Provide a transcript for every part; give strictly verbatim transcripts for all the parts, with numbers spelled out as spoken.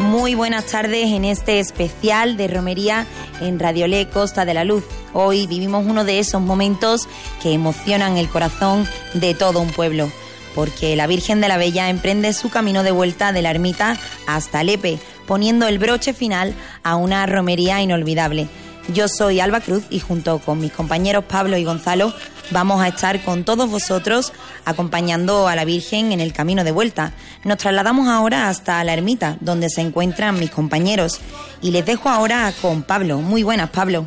Muy buenas tardes en este especial de romería en Radiolé Costa de la Luz. Hoy vivimos uno de esos momentos que emocionan el corazón de todo un pueblo, porque la Virgen de la Bella emprende su camino de vuelta de la ermita hasta Lepe, poniendo el broche final a una romería inolvidable. Yo soy Alba Cruz y junto con mis compañeros Pablo y Gonzalo vamos a estar con todos vosotros acompañando a la Virgen en el camino de vuelta. Nos trasladamos ahora hasta la ermita donde se encuentran mis compañeros y les dejo ahora con Pablo. Muy buenas, Pablo.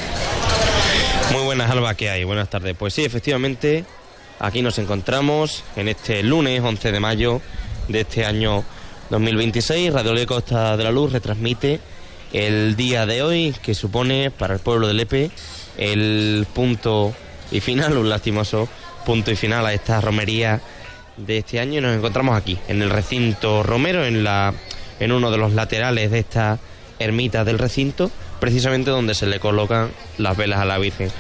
Muy buenas, Alba, ¿qué hay? Buenas tardes. Pues sí, efectivamente, aquí nos encontramos en este lunes once de mayo de este año dos mil veintiséis. Radiolé Costa de la Luz retransmite el día de hoy, que supone para el pueblo de Lepe el punto y final, un lastimoso punto y final a esta romería de este año. Y nos encontramos aquí, en el recinto romero, en la en uno de los laterales de esta ermita del recinto, precisamente donde se le colocan las velas a la Virgen.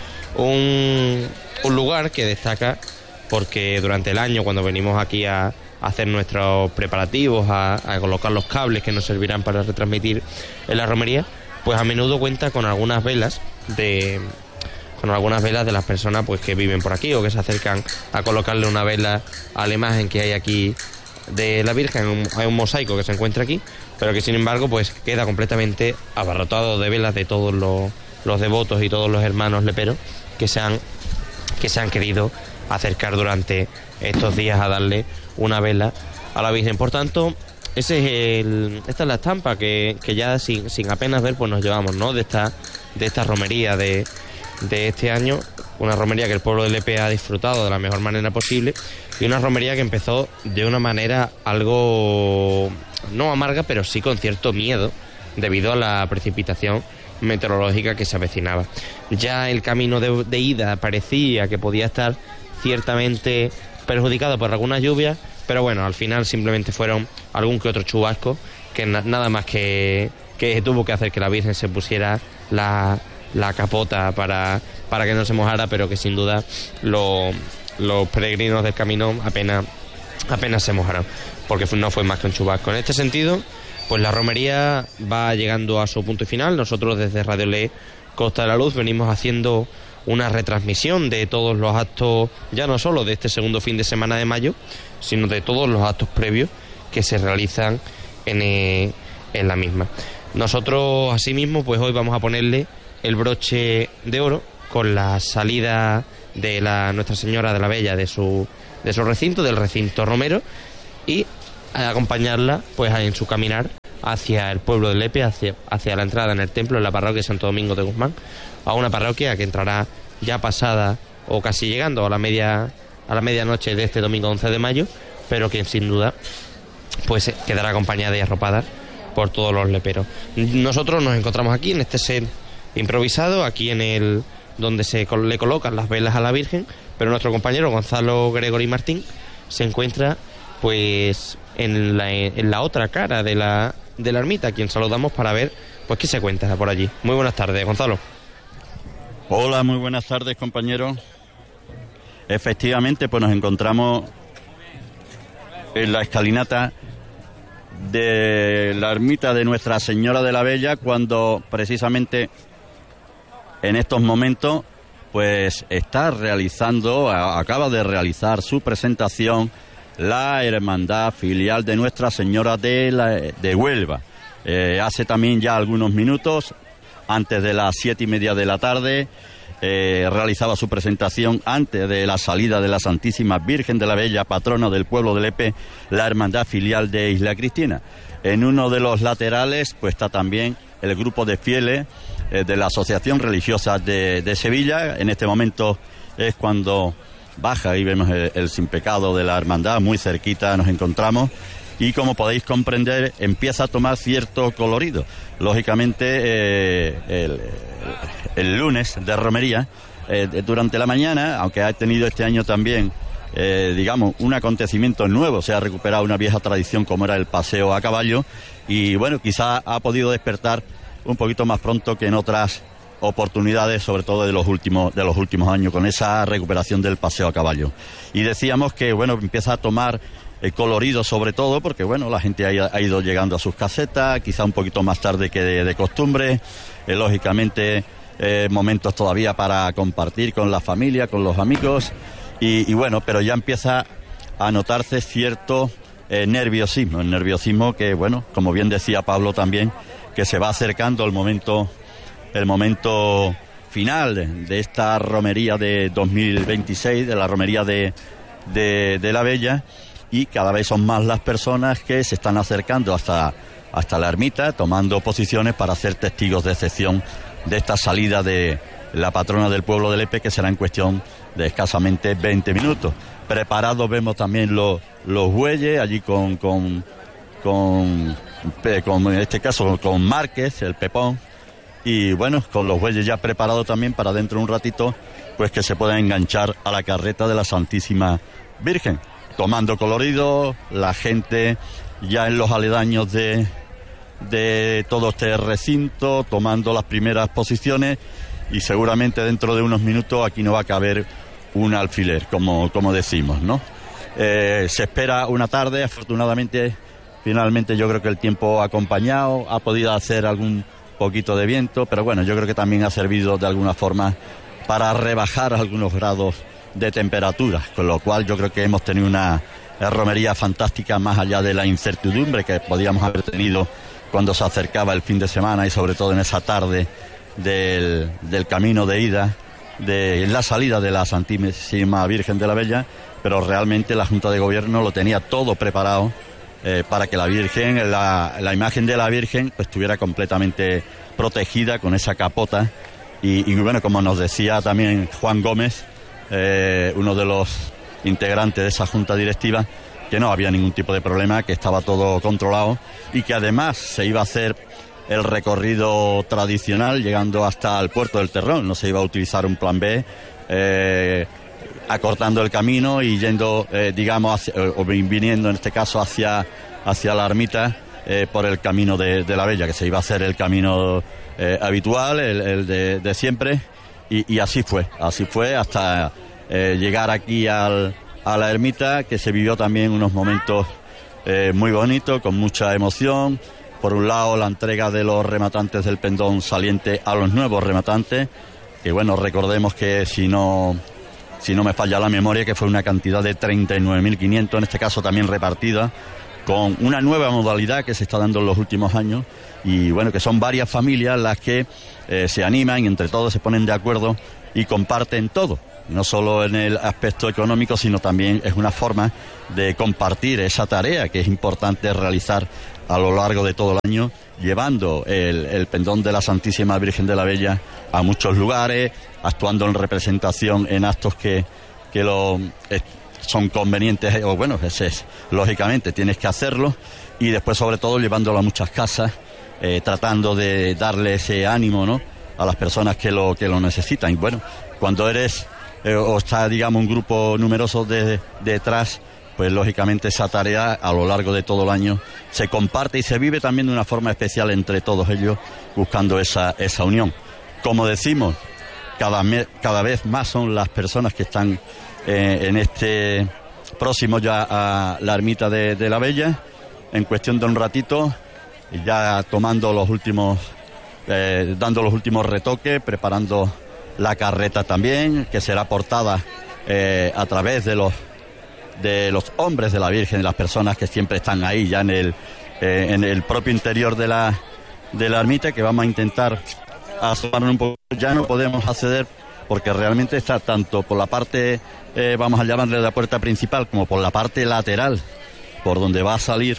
Un, un lugar que destaca porque durante el año, cuando venimos aquí a hacer nuestros preparativos, a, a colocar los cables que nos servirán para retransmitir en la romería, pues a menudo cuenta con algunas velas de con algunas velas de las personas pues que viven por aquí o que se acercan a colocarle una vela a la imagen que hay aquí de la Virgen. Un, hay un mosaico que se encuentra aquí, pero que sin embargo pues queda completamente abarrotado de velas de todos los, los devotos y todos los hermanos leperos que se han que se han querido acercar durante estos días a darle una vela a la Virgen. Por tanto, ese es el, esta es la estampa que, que ya sin, sin apenas ver pues nos llevamos, ¿no? De esta, de esta romería de, de este año, una romería que el pueblo de Lepe ha disfrutado de la mejor manera posible, y una romería que empezó de una manera algo no amarga, pero sí con cierto miedo debido a la precipitación meteorológica que se avecinaba. Ya el camino de, de ida parecía que podía estar ciertamente perjudicado por algunas lluvias, pero bueno, al final simplemente fueron algún que otro chubasco que na- nada más que, que tuvo que hacer que la Virgen se pusiera la, la capota para, para que no se mojara, pero que sin duda lo, los peregrinos del camino apenas, apenas se mojaron, porque no fue más que un chubasco. En este sentido, pues la romería va llegando a su punto final. Nosotros desde Radiolé Costa de la Luz venimos haciendo una retransmisión de todos los actos, ya no solo de este segundo fin de semana de mayo, sino de todos los actos previos que se realizan en, eh, en la misma. Nosotros, asimismo, pues hoy vamos a ponerle el broche de oro con la salida de la Nuestra Señora de la Bella de su, de su recinto, del recinto romero, y a acompañarla pues en su caminar hacia el pueblo de Lepe, hacia, hacia la entrada en el templo, en la parroquia de Santo Domingo de Guzmán, a una parroquia que entrará ya pasada o casi llegando a la media a la medianoche de este domingo once de mayo, pero que sin duda pues quedará acompañada y arropada por todos los leperos. Nosotros nos encontramos aquí en este set improvisado, aquí en el donde se le colocan las velas a la Virgen, pero nuestro compañero Gonzalo Gregory Martín se encuentra pues en la, en la otra cara de la de la ermita, a quien saludamos para ver pues qué se cuenta por allí. Muy buenas tardes, Gonzalo. Hola, muy buenas tardes, compañeros. Efectivamente, pues nos encontramos en la escalinata de la ermita de Nuestra Señora de la Bella, cuando precisamente en estos momentos pues está realizando, acaba de realizar su presentación la Hermandad Filial de Nuestra Señora de, la, de Huelva. Eh, hace también ya algunos minutos, antes de las siete y media de la tarde, eh, realizaba su presentación antes de la salida de la Santísima Virgen de la Bella, patrona del pueblo de Lepe, la Hermandad Filial de Isla Cristina. En uno de los laterales pues está también el grupo de fieles eh, de la Asociación Religiosa de, de Sevilla. En este momento es cuando baja y vemos el, el sin pecado de la hermandad, muy cerquita nos encontramos, y como podéis comprender empieza a tomar cierto colorido. Lógicamente eh, el, el lunes de romería, eh, durante la mañana, aunque ha tenido este año también eh, digamos un acontecimiento nuevo, se ha recuperado una vieja tradición como era el paseo a caballo, y bueno, quizá ha podido despertar un poquito más pronto que en otras oportunidades, sobre todo de los últimos de los últimos años, con esa recuperación del paseo a caballo. Y decíamos que bueno, empieza a tomar eh, colorido sobre todo, porque bueno, la gente ha, ha ido llegando a sus casetas, quizá un poquito más tarde que de, de costumbre, eh, lógicamente eh, momentos todavía para compartir con la familia, con los amigos, y, y bueno, pero ya empieza a notarse cierto eh, nerviosismo, el nerviosismo que bueno, como bien decía Pablo también, que se va acercando el momento, el momento final de, de esta romería de dos mil veintiséis, de la romería de, de, de la Bella, y cada vez son más las personas que se están acercando hasta, hasta la ermita, tomando posiciones para ser testigos de excepción de esta salida de la patrona del pueblo de Lepe, que será en cuestión de escasamente veinte minutos. Preparados vemos también los, los bueyes, allí con, con, con, con, en este caso con Márquez, el Pepón, y bueno, con los bueyes ya preparados también para dentro de un ratito, pues que se puedan enganchar a la carreta de la Santísima Virgen, tomando colorido, la gente ya en los aledaños de, de todo este recinto, tomando las primeras posiciones, y seguramente dentro de unos minutos aquí no va a caber un alfiler, como, como decimos, ¿no? Eh, se espera una tarde, afortunadamente, finalmente yo creo que el tiempo ha acompañado, ha podido hacer algún poquito de viento, pero bueno, yo creo que también ha servido de alguna forma para rebajar algunos grados de temperatura, con lo cual yo creo que hemos tenido una romería fantástica, más allá de la incertidumbre que podíamos haber tenido cuando se acercaba el fin de semana y sobre todo en esa tarde del, del camino de ida, de la salida de la Santísima Virgen de la Bella, pero realmente la Junta de Gobierno lo tenía todo preparado eh, para que la Virgen, la, la imagen de la Virgen, pues estuviera completamente protegida con esa capota. Y, y bueno, como nos decía también Juan Gómez, eh, uno de los integrantes de esa Junta Directiva, que no había ningún tipo de problema, que estaba todo controlado y que además se iba a hacer el recorrido tradicional llegando hasta el puerto del Terrón, no se iba a utilizar un plan B, eh, acortando el camino y yendo, eh, digamos, hacia, o viniendo en este caso hacia, hacia la ermita eh, por el camino de, de la Bella, que se iba a hacer el camino eh, habitual, el, el de, de siempre, y, y así fue, así fue hasta eh, llegar aquí al, a la ermita, que se vivió también unos momentos eh, muy bonitos, con mucha emoción. Por un lado, la entrega de los rematantes del pendón saliente a los nuevos rematantes, que bueno, recordemos que si no, si no me falla la memoria, que fue una cantidad de treinta y nueve mil quinientos, en este caso también repartida, con una nueva modalidad que se está dando en los últimos años, y bueno, que son varias familias las que eh, se animan y entre todos se ponen de acuerdo y comparten todo. No solo en el aspecto económico, sino también es una forma de compartir esa tarea que es importante realizar a lo largo de todo el año, llevando el, el pendón de la Santísima Virgen de la Bella a muchos lugares, actuando en representación en actos que, que lo, eh, son convenientes, o bueno, ese es, lógicamente tienes que hacerlo, y después sobre todo llevándolo a muchas casas, eh, tratando de darle ese ánimo, ¿no?, a las personas que lo, que lo necesitan. Y bueno, cuando eres eh, o está, digamos, un grupo numeroso de, detrás, pues lógicamente esa tarea a lo largo de todo el año se comparte y se vive también de una forma especial entre todos ellos, buscando esa, esa unión. Como decimos, cada, me, cada vez más son las personas que están eh, en este próximo ya a la ermita de, de la Bella, en cuestión de un ratito, ya tomando los últimos, eh, dando los últimos retoques, preparando la carreta también, que será portada eh, a través de los de los hombres de la Virgen, de las personas que siempre están ahí ya en el eh, en el propio interior de la de la ermita, que vamos a intentar asomarnos un poco. Ya no podemos acceder porque realmente está tanto por la parte, eh, vamos a llamarle la puerta principal, como por la parte lateral, por donde va a salir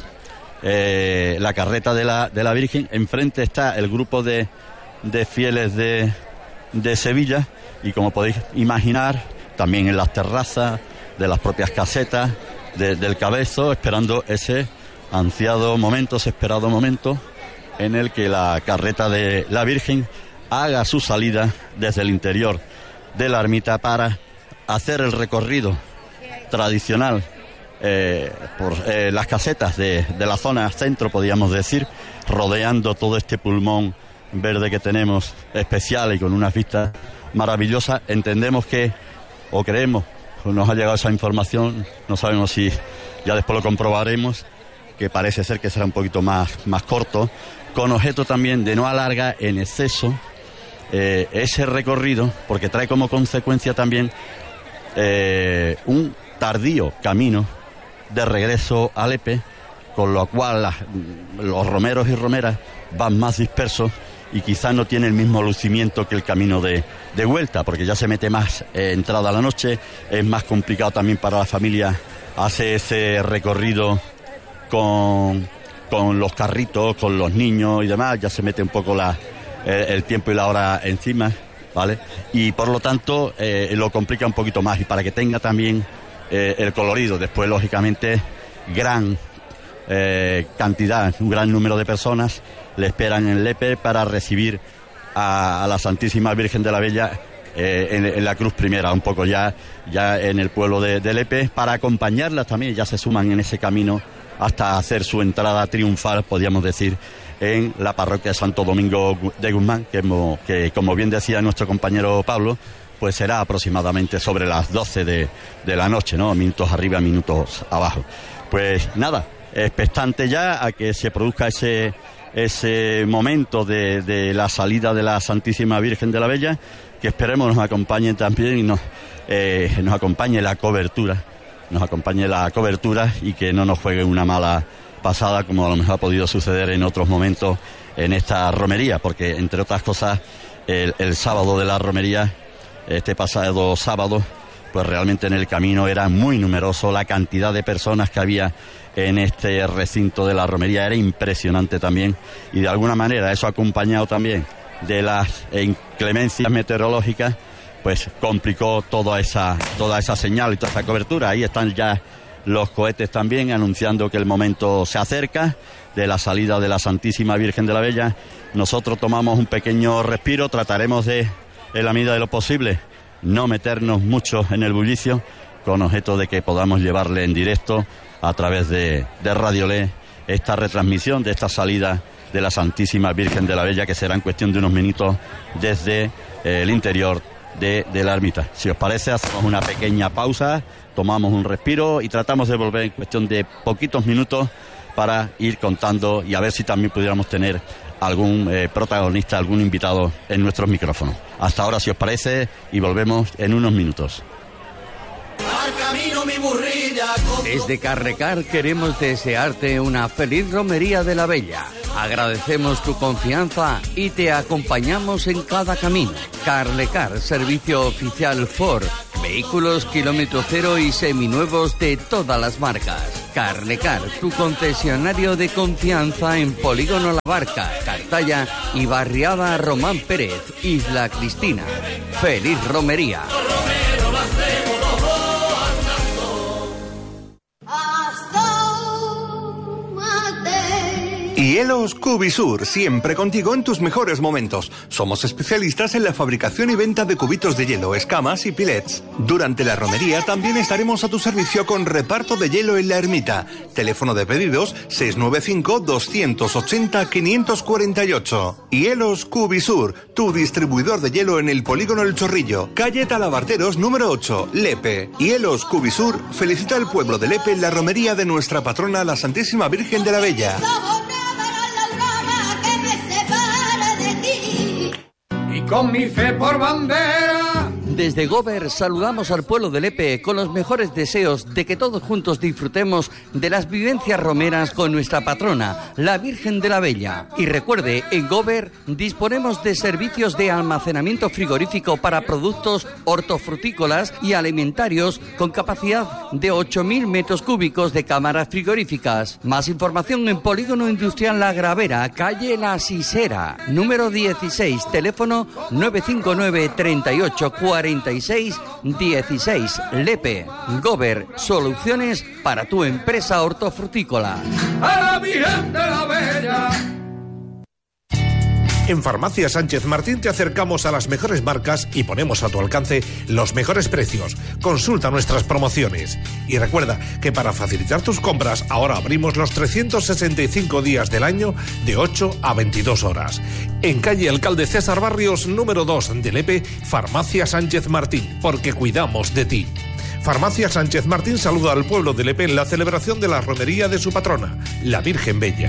eh, la carreta de la de la Virgen. Enfrente está el grupo de, de fieles de, de Sevilla, y como podéis imaginar, también en las terrazas de las propias casetas de, del Cabezo, esperando ese ansiado momento, ese esperado momento en el que la carreta de la Virgen haga su salida desde el interior de la ermita para hacer el recorrido tradicional eh, por eh, las casetas de, de la zona centro, podríamos decir, rodeando todo este pulmón verde que tenemos especial y con unas vistas maravillosas. Entendemos que, o creemos, nos ha llegado esa información, no sabemos si ya después lo comprobaremos, que parece ser que será un poquito más, más corto, con objeto también de no alargar en exceso eh, ese recorrido, porque trae como consecuencia también eh, un tardío camino de regreso a Lepe, con lo cual las, los romeros y romeras van más dispersos y quizás no tiene el mismo lucimiento que el camino de, de vuelta, porque ya se mete más eh, entrada a la noche, es más complicado también para la familia hacer ese recorrido con, con los carritos, con los niños y demás, ya se mete un poco la, eh, el tiempo y la hora encima, ¿vale? Y por lo tanto eh, lo complica un poquito más, y para que tenga también eh, el colorido, después lógicamente gran eh, cantidad, un gran número de personas le esperan en Lepe para recibir a, a la Santísima Virgen de la Bella eh, en, en la cruz primera, un poco ya, ya en el pueblo de, de Lepe, para acompañarlas también, ya se suman en ese camino hasta hacer su entrada triunfal, podríamos decir, en la parroquia de Santo Domingo de Guzmán, que, hemos, que como bien decía nuestro compañero Pablo, pues será aproximadamente sobre las doce de, de la noche, ¿no? Minutos arriba, minutos abajo. Pues nada, expectante ya a que se produzca ese... ese momento de, de la salida de la Santísima Virgen de la Bella, que esperemos nos acompañe también y nos, eh, nos acompañe la cobertura, nos acompañe la cobertura y que no nos juegue una mala pasada como a lo mejor ha podido suceder en otros momentos en esta romería, porque entre otras cosas el, el sábado de la romería, este pasado sábado, pues realmente en el camino era muy numeroso, la cantidad de personas que había en este recinto de la romería era impresionante también, y de alguna manera eso acompañado también de las inclemencias meteorológicas, pues complicó toda esa, toda esa señal y toda esa cobertura. Ahí están ya los cohetes también anunciando que el momento se acerca de la salida de la Santísima Virgen de la Bella. Nosotros tomamos un pequeño respiro, trataremos de, en la medida de lo posible, no meternos mucho en el bullicio, con objeto de que podamos llevarle en directo a través de, de Radio Le esta retransmisión de esta salida de la Santísima Virgen de la Bella, que será en cuestión de unos minutos desde eh, el interior de, de la ermita. Si os parece, hacemos una pequeña pausa, tomamos un respiro y tratamos de volver en cuestión de poquitos minutos para ir contando y a ver si también pudiéramos tener algún eh, protagonista, algún invitado en nuestros micrófonos. Hasta ahora, si os parece, y volvemos en unos minutos. Desde Carrecar queremos desearte una feliz romería de la Bella. Agradecemos tu confianza y te acompañamos en cada camino. Carrecar, servicio oficial Ford, vehículos kilómetro cero y seminuevos de todas las marcas. Carrecar, tu concesionario de confianza en Polígono La Barca, Cartaya y Barriada Román Pérez, Isla Cristina. ¡Feliz romería! Hielos Cubisur, siempre contigo en tus mejores momentos. Somos especialistas en la fabricación y venta de cubitos de hielo, escamas y pilets. Durante la romería también estaremos a tu servicio con reparto de hielo en la ermita. Teléfono de pedidos seis nueve cinco, dos ocho cero, cinco cuatro ocho. Hielos Cubisur, tu distribuidor de hielo en el Polígono El Chorrillo, calle Talabarteros número ocho, Lepe. Hielos Cubisur felicita al pueblo de Lepe en la romería de nuestra patrona, la Santísima Virgen de la Bella. Con mi fe por bandera. Desde Gober saludamos al pueblo de Lepe con los mejores deseos de que todos juntos disfrutemos de las vivencias romeras con nuestra patrona, la Virgen de la Bella. Y recuerde, en Gober disponemos de servicios de almacenamiento frigorífico para productos hortofrutícolas y alimentarios con capacidad de ocho mil metros cúbicos de cámaras frigoríficas. Más información en Polígono Industrial La Gravera, calle La Sisera, número dieciséis, teléfono nueve cinco nueve, treinta y ocho, cuarenta y seis, dieciséis. Lepe. Gober, soluciones para tu empresa hortofrutícola. ¡A la Virgen de la Bella! En Farmacia Sánchez Martín te acercamos a las mejores marcas y ponemos a tu alcance los mejores precios. Consulta nuestras promociones. Y recuerda que para facilitar tus compras ahora abrimos los trescientos sesenta y cinco días del año de ocho a veintidós horas. En calle Alcalde César Barrios, número dos de Lepe, Farmacia Sánchez Martín, porque cuidamos de ti. Farmacia Sánchez Martín saluda al pueblo de Lepe en la celebración de la romería de su patrona, la Virgen Bella.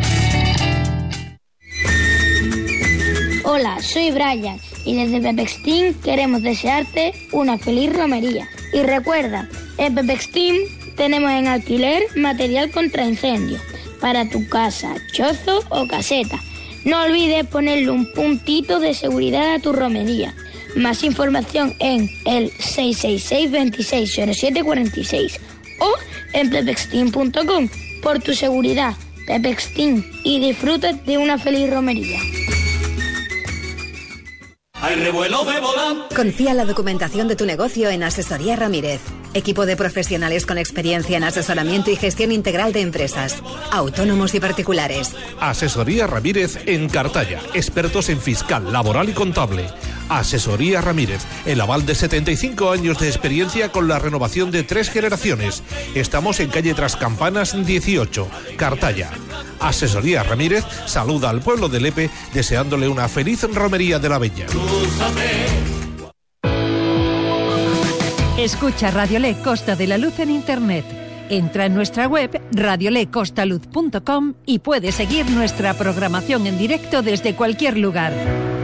Hola, soy Brian y desde Pepextín queremos desearte una feliz romería. Y recuerda, en Pepextín tenemos en alquiler material contra incendio para tu casa, chozo o caseta. No olvides ponerle un puntito de seguridad a tu romería. Más información en el seis seis seis, veintiséis cero siete cuarenta y seis o en pepextin punto com. Por tu seguridad, Pepextín, y disfruta de una feliz romería. Hay revuelo de volante. Confía la documentación de tu negocio en Asesoría Ramírez. Equipo de profesionales con experiencia en asesoramiento y gestión integral de empresas, autónomos y particulares. Asesoría Ramírez en Cartaya. Expertos en fiscal, laboral y contable. Asesoría Ramírez. El aval de setenta y cinco años de experiencia con la renovación de tres generaciones. Estamos en calle Trascampanas dieciocho, Cartaya. Asesoría Ramírez saluda al pueblo de Lepe deseándole una feliz romería de la Bella. Escucha Radiolé Costa de la Luz en Internet. Entra en nuestra web radiolé costa luz punto com y puedes seguir nuestra programación en directo desde cualquier lugar.